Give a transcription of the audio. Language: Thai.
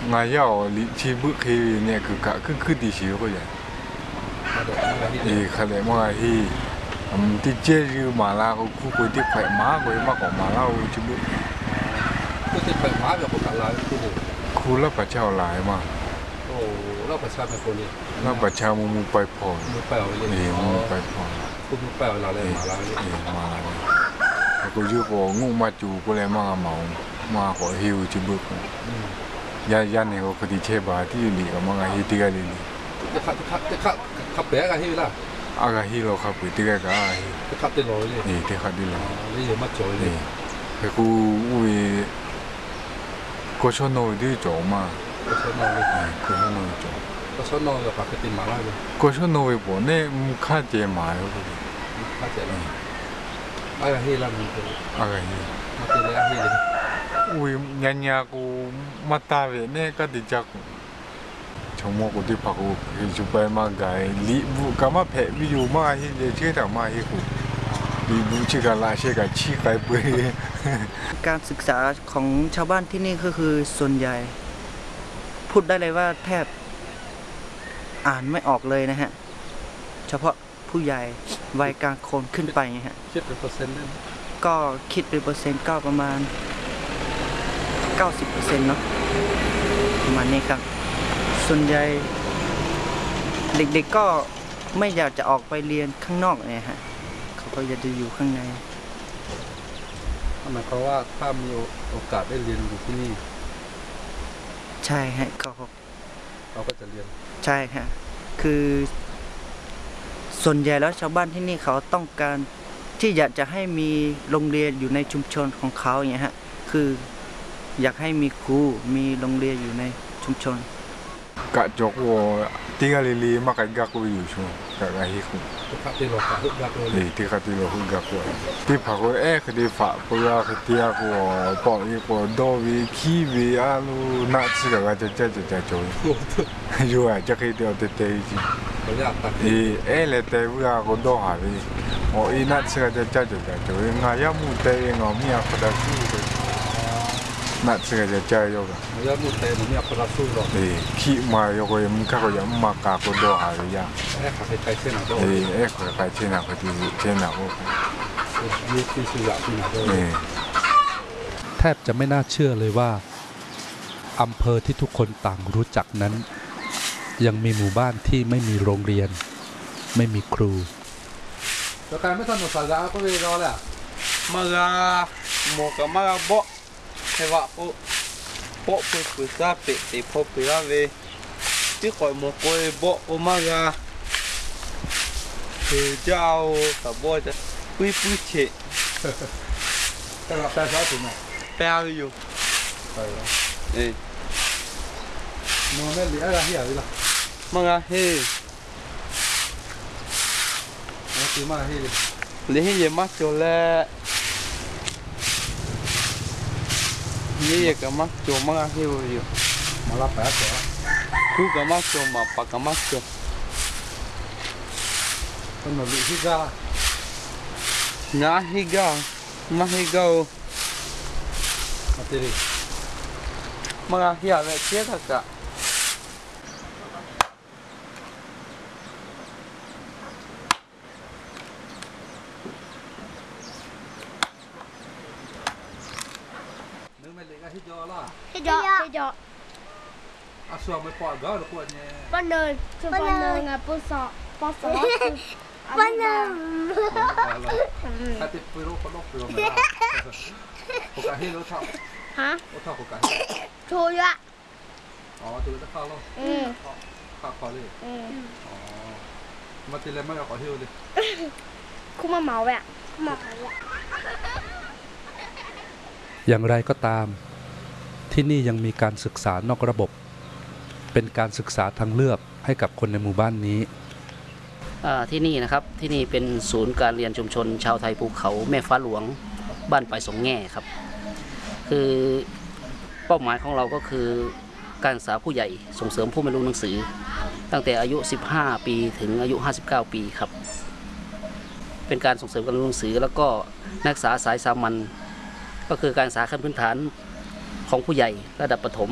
我要离去不可以那个个去地球个人，可能我去，ที่เจอมาลาเขาคุยที่แขวม้าคุยมากกว่ามาลาชิบุก็ที่แขวม้าแบบคนอะไรคือคุแล้วประชาหลายมาโอ้เราประชาเป็นคนนี้แล้วประชามูไปพอมูไปเอาเลยมูไปพอคุณมูไปเอาอะไรมาลาเนี่ยมาลากูยืมพองูมาจูกูเลยมาเมามาขอฮิวชิบุยันเนี่ยก็คดีเชบาที่อยู่นี่ก็มาฮิติกาลีจะขับแบกกันที่ล่ะอากาฮิโร่ครับติกาก็จะขับได้ร้อยเลยนี่ที่ขับได้เลยนี่เยอะมากจ่อยเลยแต่กูก็ชอบโน้ตด้วยจ่อมาก็ชอบนอนเลยก็ชอบโน้ตจ่อก็ชอบนอนกับปากติมาล่าเลยก็ชอบโน้ตบ่เนี่ยมุขเจมาอยู่ข้าเจเลยอากาฮิล่ะมึงอากาฮิมาเจเลยอากาฮิเลยยันกูมาตาเวเนี่ยก็ติดจักชมกูที่พักกูจุไปมาไกลีบุกมาเพวิวมาฮิเดเชื่อแต่มาฮิกูลีบุชิกาลาเชกาชีไกเปการศึกษาของชาวบ้านที่นี่ก็คือส่วนใหญ่พูดได้เลยว่าแทบอ่านไม่ออกเลยนะฮะเฉพาะผู้ใหญ่วัยกลางคนขึ้นไปฮะคิดเป็นเปอร์เซ็นต์ได้ก็คิดเป็นเปอร์เซ็นต์ก็ประมาณ 90% เนาะประมาณนี้ครับส่วนใหญ่เด็กๆก็ไม่อยากจะออกไปเรียนข้างนอกเนี่ยฮะเขาก็อยากจะอยู่ข้างในหมายความว่าถ้ามีโอกาสได้เรียนอยู่ที่นี่ใช่ฮะเขาก็จะเรียนใช่ฮะคือส่วนใหญ่แล้วชาวบ้านที่นี่เขาต้องการที่อยากจะให้มีโรงเรียนอยู่ในชุมชนของเขาอย่างเงี้ยฮะคืออยากให้มีครูมีโรงเรียนอยู่ในชุมชนกะจกวติกาลีมากะกักอยู่ช่วงกะฮิคุขับที่รถขับกักเลยที่ขับที่รถกักเลยที่พักคดีฝากปุยาคดีกูปออีกูโดวีคีวีอาลูนัดสิกะจะโจยอยู่จะคิดเดียวเตยจีเลเตวิอากูโดหาวีโอ้อีนัดสิกะจะโจยงายามุเตยงอมีอาคดาสูนัดสิกะจะโยกงายามุเตยมีอาคดาสูหรอขี้มาโยกยังก็ยังมากากูโดหาวียาขับไปเส้นหนาโดขับไปเส้นหนาพอดีเส้นหนาโอ้ยุคที่สุดละที่หนาโดแทบจะไม่น่าเชื่อเลยว่าอำเภอที่ทุกคนต่างรู้จักนั้นยังมีหมู่บ้านที่ไม่มีโรงเรียนไม่มีครูแล้วการไม่ทำหนังสือก็เลยรอแหละมาโมกับมาโบเทวะโปปุซาเปติพบปิลาเวที่คอยโมกอยโบโอมาคือเจ้าตะโบจะปุยเฉะแต่เราแปลถูกไหมแปลอยู่มันไม่เหลืออะไรที่อะไรล่ะมาเฮ้มันคือมาเฮ้เลยเลี้ยงเยอะมากจนแล้วนี่ก็มักโจมากที่อยู่มาลับแป๊บเดียวคู่ก็มักโจมาปากก็มักโจคนหนุ่มฮิกาน้าฮิกามาฮิกามาตีดิมาฮิอาเวเชียทักกะ Hijau. Asal me pot gau lu kuatnya. Benar. Benar ngah pusok. Benar. Hati piru kodok piru merah. Kokahi lu tahu? Hah? Lu tahu kokahi? Tahu ya. Oh, tu dah kau lo. Kau le. Oh. Mati lemah kau hiu le. Kuมาเมาแหวะkuมาเมาแหวะอย่างไรก็ตามที่นี่ยังมีการศึกษานอกระบบเป็นการศึกษาทางเลือกให้กับคนในหมู่บ้านนี้ที่นี่นะครับที่นี่เป็นศูนย์การเรียนชุมชนชาวไทยภูเขาแม่ฟ้าหลวงบ้านปลายสองแง่ครับคือเป้าหมายของเราก็คือการศึกษาผู้ใหญ่ส่งเสริมผู้ไม่รู้หนังสือตั้งแต่อายุ15ปีถึงอายุ59ปีครับเป็นการส่งเสริมการเรียนหนังสือแล้วก็นักศึกษาสายสามัญก็คือการศึกษาขั้นพื้นฐานของผู้ใหญ่ระดับประถม